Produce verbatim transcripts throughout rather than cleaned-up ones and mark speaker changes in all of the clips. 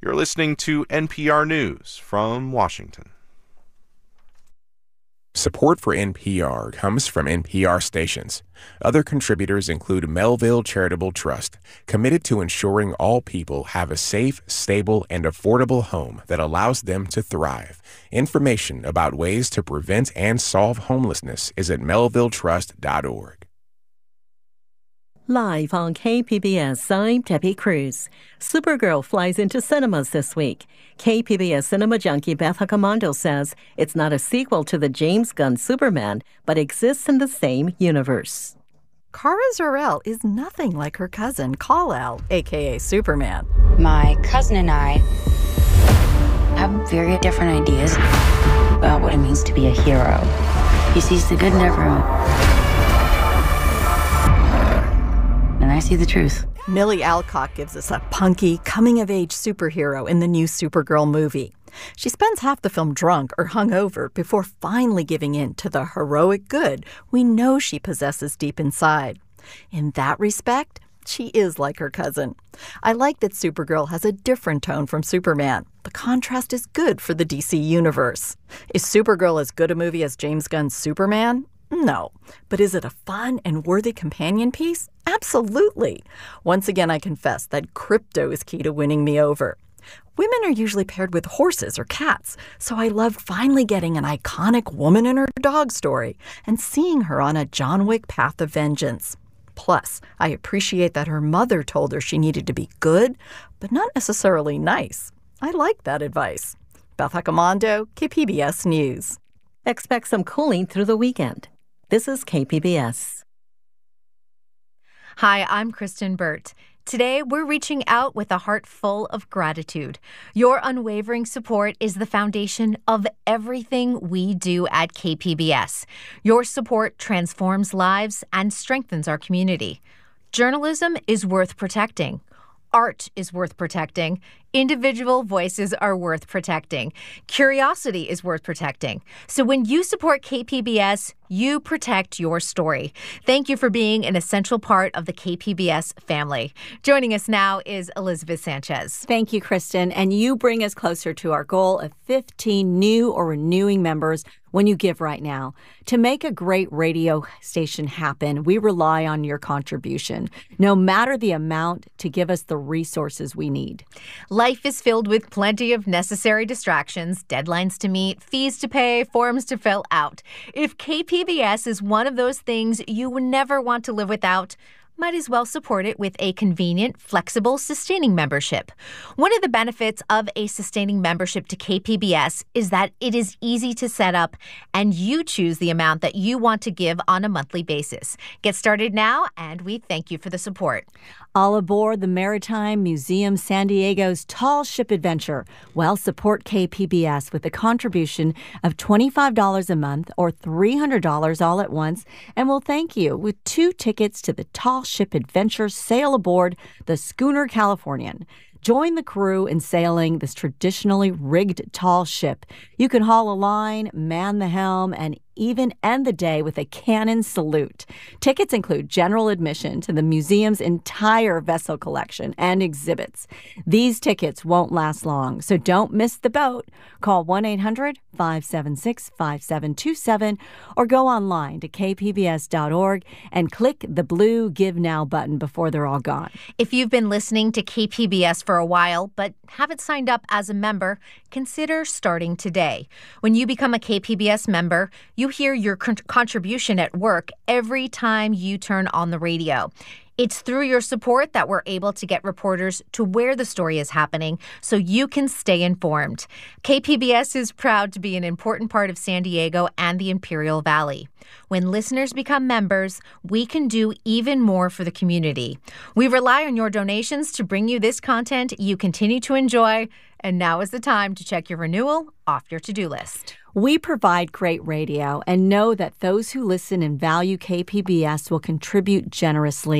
Speaker 1: You're listening to N P R News from Washington.
Speaker 2: Support for N P R comes from N P R stations. Other contributors include Melville Charitable Trust, committed to ensuring all people have a safe, stable, and affordable home that allows them to thrive. Information about ways to prevent and solve homelessness is at melville trust dot org.
Speaker 3: Live on K P B S, I'm Debbie Cruz. Supergirl flies into cinemas this week. K P B S cinema junkie Beth Accomando says it's not a sequel to the James Gunn Superman, but exists in the same universe.
Speaker 4: Kara Zor-El is nothing like her cousin, Kal-El, a k a. Superman.
Speaker 5: My cousin and I have very different ideas about what it means to be a hero. He sees the good in everyone. And I see the truth.
Speaker 4: Millie Alcock gives us a punky, coming-of-age superhero in the new Supergirl movie. She spends half the film drunk or hungover before finally giving in to the heroic good we know she possesses deep inside. In that respect, she is like her cousin. I like that Supergirl has a different tone from Superman. The contrast is good for the D C universe. Is Supergirl as good a movie as James Gunn's Superman? No. But is it a fun and worthy companion piece? Absolutely. Once again, I confess that Krypto is key to winning me over. Women are usually paired with horses or cats, so I loved finally getting an iconic woman and her dog story and seeing her on a John Wick path of vengeance. Plus, I appreciate that her mother told her she needed to be good, but not necessarily nice. I like that advice. Beth Accomando, K P B S News.
Speaker 3: Expect some cooling through the weekend. This is K P B S.
Speaker 6: Hi, I'm Kristen Burt. Today, we're reaching out with a heart full of gratitude. Your unwavering support is the foundation of everything we do at K P B S. Your support transforms lives and strengthens our community. Journalism is worth protecting. Art is worth protecting. Individual voices are worth protecting. Curiosity is worth protecting. So when you support K P B S, you protect your story. Thank you for being an essential part of the K P B S family. Joining us now is Elizabeth Sanchez.
Speaker 7: Thank you, Kristen. And you bring us closer to our goal of fifteen new or renewing members when you give right now. To make a great radio station happen, we rely on your contribution, no matter the amount, to give us the resources we need.
Speaker 6: Life is filled with plenty of necessary distractions, deadlines to meet, fees to pay, forms to fill out. If K P B S is one of those things you would never want to live without, might as well support it with a convenient, flexible, sustaining membership. One of the benefits of a sustaining membership to K P B S is that it is easy to set up and you choose the amount that you want to give on a monthly basis. Get started now, and we thank you for the support.
Speaker 7: All aboard the Maritime Museum San Diego's Tall Ship Adventure. Well, support K P B S with a contribution of twenty-five dollars a month or three hundred dollars all at once, and we'll thank you with two tickets to the Tall Ship Adventure sail aboard the Schooner Californian. Join the crew in sailing this traditionally rigged tall ship. You can haul a line, man the helm, and even end the day with a cannon salute. Tickets include general admission to the museum's entire vessel collection and exhibits. These tickets won't last long, so don't miss the boat. Call one eight hundred five seven six five seven two seven or go online to k p b s dot org and click the blue Give Now button before they're all gone.
Speaker 6: If you've been listening to K P B S for a while but haven't signed up as a member, consider starting today. When you become a K P B S member, you hear your con- contribution at work every time you turn on the radio. It's through your support that we're able to get reporters to where the story is happening so you can stay informed. K P B S is proud to be an important part of San Diego and the Imperial Valley. When listeners become members, we can do even more for the community. We rely on your donations to bring you this content you continue to enjoy, and now is the time to check your renewal off your to-do list.
Speaker 7: We provide great radio and know that those who listen and value K P B S will contribute generously.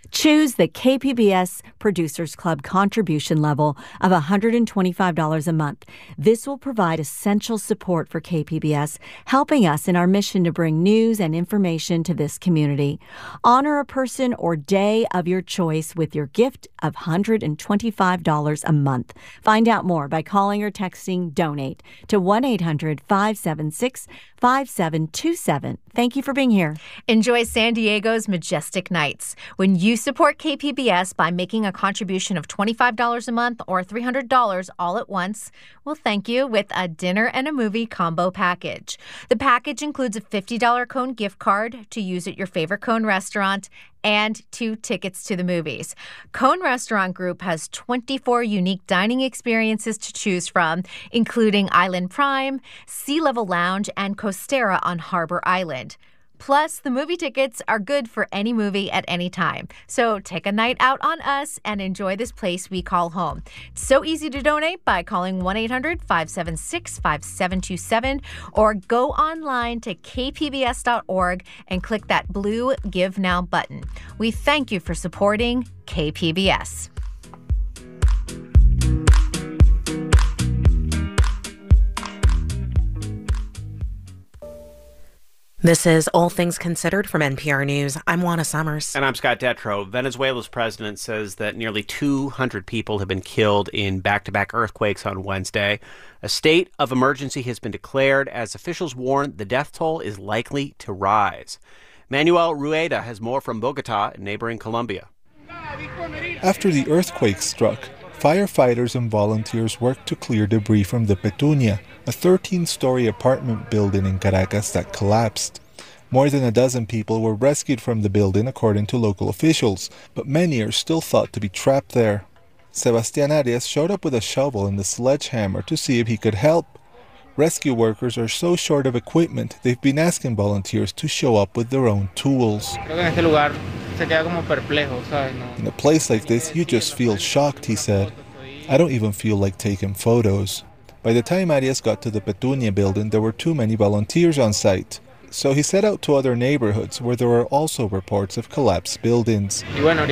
Speaker 7: Choose the K P B S Producers Club contribution level of one hundred twenty-five dollars a month. This will provide essential support for K P B S, helping us in our mission to bring news and information to this community. Honor a person or day of your choice with your gift of one hundred twenty-five dollars a month. Find out more by calling or texting DONATE to one eight hundred five seven six five seven two seven. Thank you for being here.
Speaker 6: Enjoy San Diego's majestic nights. When you support K P B S by making a contribution of twenty-five dollars a month or three hundred dollars all at once, we'll thank you with a dinner and a movie combo package. The package includes a fifty dollars Cone gift card to use at your favorite Cone restaurant and two tickets to the movies. Cone Restaurant Group has twenty-four unique dining experiences to choose from, including Island Prime, Sea Level Lounge, and Costera on Harbor Island. Plus, the movie tickets are good for any movie at any time. So take a night out on us and enjoy this place we call home. It's so easy to donate by calling one eight hundred five seven six five seven two seven or go online to k p b s dot org and click that blue Give Now button. We thank you for supporting K P B S.
Speaker 8: This is All Things Considered from N P R News. I'm Juana Summers.
Speaker 9: And I'm Scott Detrow. Venezuela's president says that nearly two hundred people have been killed in back-to-back earthquakes on Wednesday. A state of emergency has been declared as officials warn the death toll is likely to rise. Manuel Rueda has more from Bogota, neighboring Colombia.
Speaker 10: After the earthquake struck, firefighters and volunteers worked to clear debris from the Petunia, a thirteen-story apartment building in Caracas that collapsed. More than a dozen people were rescued from the building, according to local officials, but many are still thought to be trapped there. Sebastián Arias showed up with a shovel and a sledgehammer to see if he could help. Rescue workers are so short of equipment, they've been asking volunteers to show up with their own tools. In a place like this, you just feel shocked, he said. I don't even feel like taking photos. By the time Arias got to the Petunia building, there were too many volunteers on site. So he set out to other neighborhoods where there were also reports of collapsed buildings. Maybe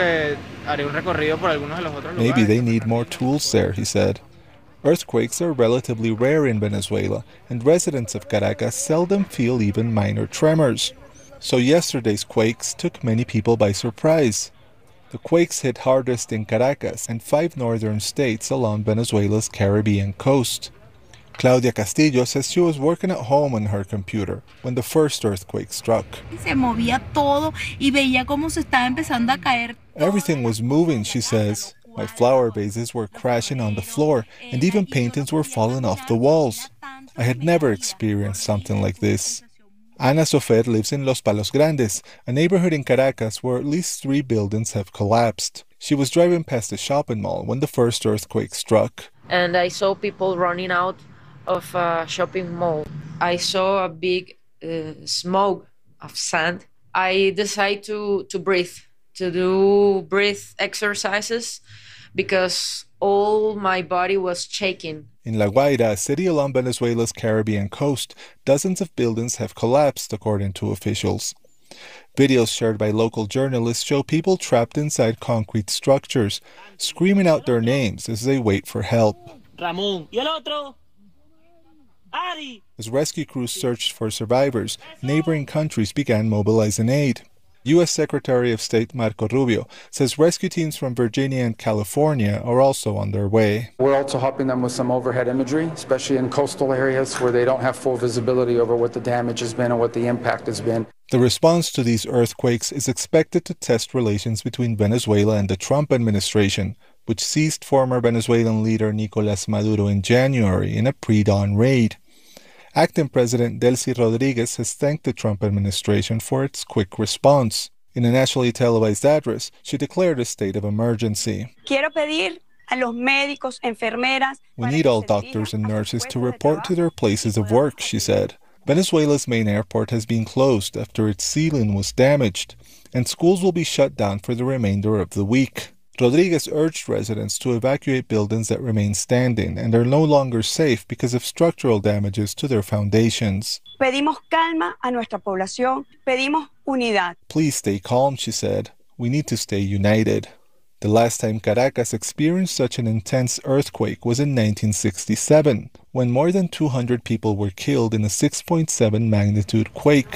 Speaker 10: they need more tools there, he said. Earthquakes are relatively rare in Venezuela, and residents of Caracas seldom feel even minor tremors. So yesterday's quakes took many people by surprise. The quakes hit hardest in Caracas and five northern states along Venezuela's Caribbean coast. Claudia Castillo says she was working at home on her computer when the first earthquake struck. Everything was moving, she says. My flower vases were crashing on the floor, and even paintings were falling off the walls. I had never experienced something like this. Ana Sofer lives in Los Palos Grandes, a neighborhood in Caracas where at least three buildings have collapsed. She was driving past a shopping mall when the first earthquake struck.
Speaker 11: And I saw people running out of a shopping mall. I saw a big uh, smoke of sand. I decided to, to breathe, to do breath exercises because all my body was shaking.
Speaker 10: In La Guaira, a city along Venezuela's Caribbean coast, dozens of buildings have collapsed, according to officials. Videos shared by local journalists show people trapped inside concrete structures, screaming out their names as they wait for help. Ramón. Y el otro? Ari. As rescue crews searched for survivors, neighboring countries began mobilizing aid. U S Secretary of State Marco Rubio says rescue teams from Virginia and California are also on their way.
Speaker 12: We're also helping them with some overhead imagery, especially in coastal areas where they don't have full visibility over what the damage has been and what the impact has been.
Speaker 10: The response to these earthquakes is expected to test relations between Venezuela and the Trump administration, which seized former Venezuelan leader Nicolás Maduro in January in a pre-dawn raid. Acting President Delcy Rodriguez has thanked the Trump administration for its quick response. In a nationally televised address, she declared a state of emergency. Quiero pedir a los médicos, enfermeras. We need all doctors and nurses to report to their places of work, she said. Venezuela's main airport has been closed after its ceiling was damaged, and schools will be shut down for the remainder of the week. Rodriguez urged residents to evacuate buildings that remain standing and are no longer safe because of structural damages to their foundations. Pedimos calma a nuestra población. Pedimos unidad. Please stay calm, she said. we need to stay united. The last time Caracas experienced such an intense earthquake was in nineteen sixty-seven, when more than two hundred people were killed in a six point seven magnitude quake.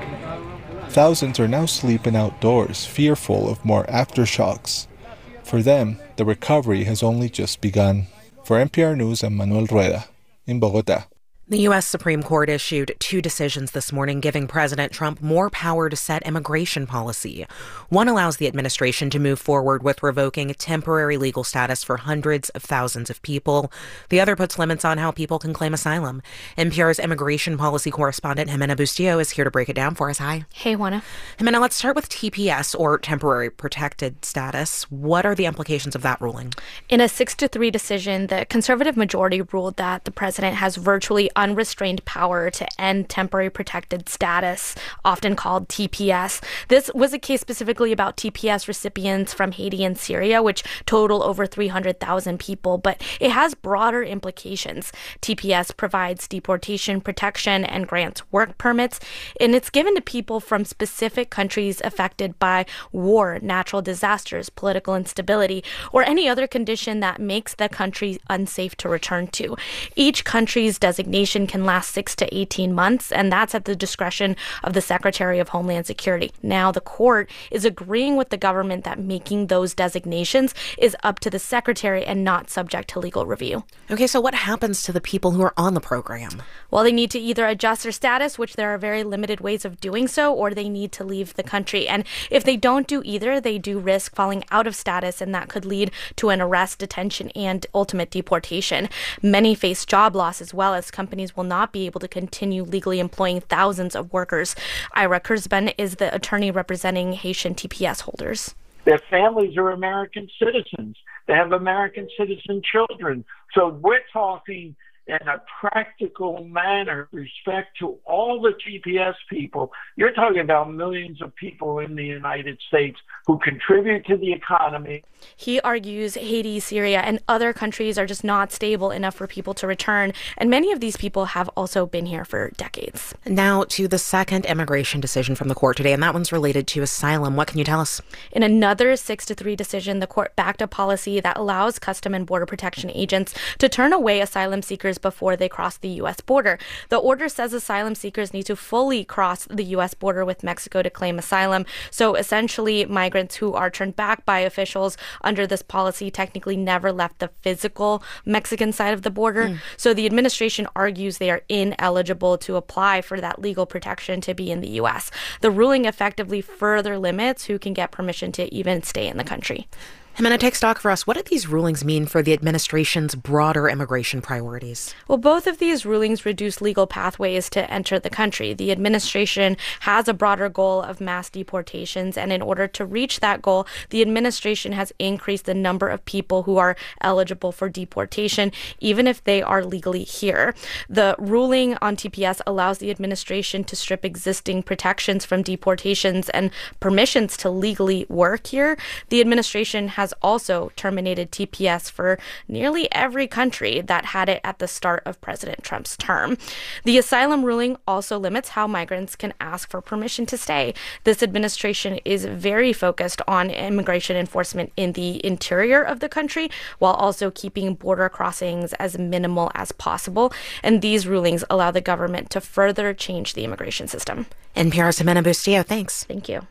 Speaker 10: Thousands are now sleeping outdoors, fearful of more aftershocks. For them, the recovery has only just begun. For N P R News, I'm Manuel Rueda, in Bogotá.
Speaker 8: The U S Supreme Court issued two decisions this morning giving President Trump more power to set immigration policy. One allows the administration to move forward with revoking temporary legal status for hundreds of thousands of people. The other puts limits on how people can claim asylum. N P R's immigration policy correspondent Jimena Bustillo is here to break it down for us. Hi.
Speaker 13: Hey, Juana.
Speaker 8: Jimena, let's start with T P S, or temporary protected status. What are the implications of that ruling?
Speaker 13: In a six to three decision, the conservative majority ruled that the president has virtually unrestrained power to end temporary protected status, often called T P S. This was a case specifically about T P S recipients from Haiti and Syria, which total over three hundred thousand people, but it has broader implications. T P S provides deportation protection and grants work permits, and it's given to people from specific countries affected by war, natural disasters, political instability, or any other condition that makes the country unsafe to return to. Each country's designation can last six to eighteen months, and that's at the discretion of the Secretary of Homeland Security. Now, the court is agreeing with the government that making those designations is up to the Secretary and not subject to legal review.
Speaker 8: Okay, so what happens to the people who are on the program?
Speaker 13: Well, they need to either adjust their status, which there are very limited ways of doing so, or they need to leave the country. And if they don't do either, they do risk falling out of status, and that could lead to an arrest, detention, and ultimate deportation. Many face job loss as well, as companies will not be able to continue legally employing thousands of workers. Ira Kurzban is the attorney representing Haitian T P S holders.
Speaker 14: Their families are American citizens. They have American citizen children. So we're talking in a practical manner, respect to all the T P S people. You're talking about millions of people in the United States who contribute to the economy.
Speaker 13: He argues Haiti, Syria, and other countries are just not stable enough for people to return, and many of these people have also been here for decades.
Speaker 8: Now to the second immigration decision from the court today, and that one's related to asylum. What can you tell us?
Speaker 13: In another six to three decision, the court backed a policy that allows Custom and Border Protection agents to turn away asylum seekers before they cross the U S border. The order says asylum seekers need to fully cross the U S border with Mexico to claim asylum. So essentially, migrants who are turned back by officials under this policy technically never left the physical Mexican side of the border. Mm. So the administration argues they are ineligible to apply for that legal protection to be in the U S. The ruling effectively further limits who can get permission to even stay in the country.
Speaker 8: Jimena, take stock for us. What do these rulings mean for the administration's broader immigration priorities?
Speaker 13: Well, both of these rulings reduce legal pathways to enter the country. The administration has a broader goal of mass deportations, and in order to reach that goal, the administration has increased the number of people who are eligible for deportation, even if they are legally here. The ruling on T P S allows the administration to strip existing protections from deportations and permissions to legally work here. The administration has has also terminated T P S for nearly every country that had it at the start of President Trump's term. The asylum ruling also limits how migrants can ask for permission to stay. This administration is very focused on immigration enforcement in the interior of the country, while also keeping border crossings as minimal as possible. And these rulings allow the government to further change the immigration system.
Speaker 8: N P R's Jimena Bustillo, thanks.
Speaker 13: Thank you.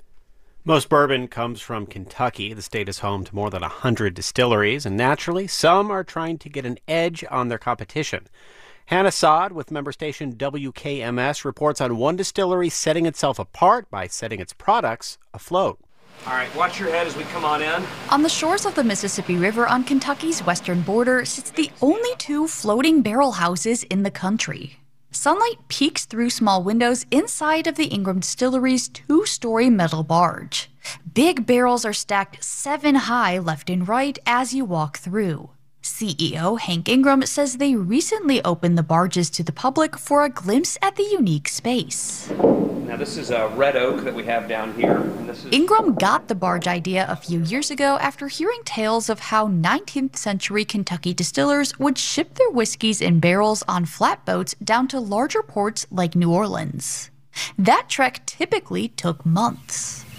Speaker 9: Most bourbon comes from Kentucky. The state is home to more than one hundred distilleries, and naturally, some are trying to get an edge on their competition. Hannah Saad with member station W K M S reports on one distillery setting itself apart by setting its products afloat.
Speaker 15: All right, watch your head as we come on in.
Speaker 16: On the shores of the Mississippi River on Kentucky's western border sits the only two floating barrel houses in the country. Sunlight peeks through small windows inside of the Ingram Distillery's two-story metal barge. Big barrels are stacked seven high left and right as you walk through. C E O Hank Ingram says they recently opened the barges to the public for a glimpse at the unique space.
Speaker 15: Now this is a red oak that we have down here. And this is-
Speaker 16: Ingram got the barge idea a few years ago after hearing tales of how nineteenth century Kentucky distillers would ship their whiskeys in barrels on flatboats down to larger ports like New Orleans. That trek typically took months.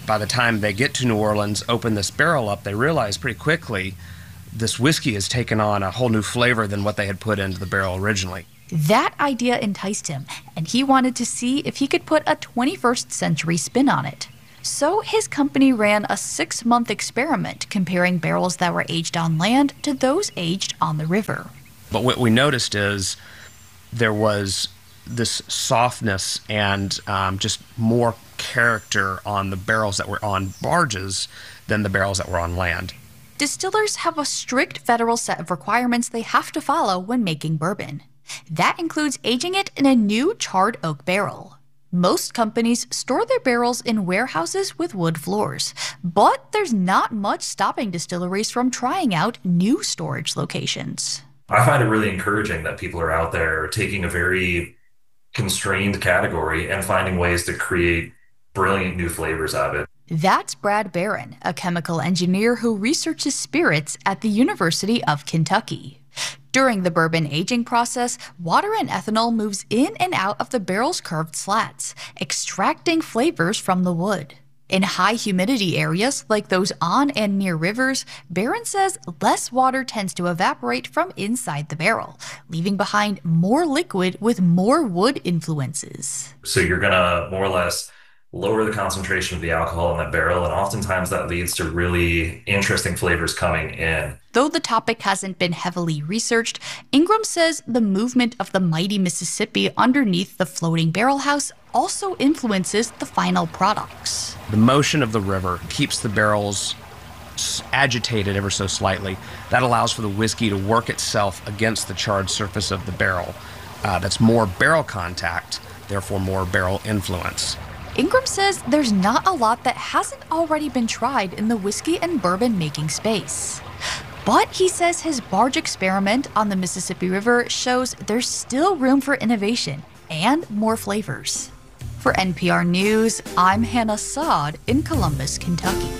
Speaker 15: by the time they get to New Orleans, open this barrel up, they realize pretty quickly this whiskey has taken on a whole new flavor than what they had put into the barrel originally.
Speaker 16: That idea enticed him, and he wanted to see if he could put a twenty-first century spin on it. So his company ran a six-month experiment comparing barrels that were aged on land to those aged on the river.
Speaker 15: But what we noticed is there was this softness and um, just more character on the barrels that were on barges than the barrels that were on land.
Speaker 16: Distillers have a strict federal set of requirements they have to follow when making bourbon. That includes aging it in a new charred oak barrel. Most companies store their barrels in warehouses with wood floors, but there's not much stopping distilleries from trying out new storage locations.
Speaker 17: I find it really encouraging that people are out there taking a very constrained category and finding ways to create brilliant new flavors out of it.
Speaker 16: That's Brad Barron, a chemical engineer who researches spirits at the University of Kentucky. During the bourbon aging process, water and ethanol moves in and out of the barrel's curved slats, extracting flavors from the wood. In high humidity areas like those on and near rivers, Barron says less water tends to evaporate from inside the barrel, leaving behind more liquid with more wood influences.
Speaker 17: So you're gonna more or less lower the concentration of the alcohol in that barrel, and oftentimes that leads to really interesting flavors coming in.
Speaker 16: Though the topic hasn't been heavily researched, Ingram says the movement of the mighty Mississippi underneath the floating barrel house also influences the final products.
Speaker 15: The motion of the river keeps the barrels agitated ever so slightly. That allows for the whiskey to work itself against the charred surface of the barrel. Uh, that's more barrel contact, therefore more barrel influence.
Speaker 16: Ingram says there's not a lot that hasn't already been tried in the whiskey and bourbon making space. But he says his barge experiment on the Mississippi River shows there's still room for innovation and more flavors. For N P R News, I'm Hannah Saad in Columbus, Kentucky.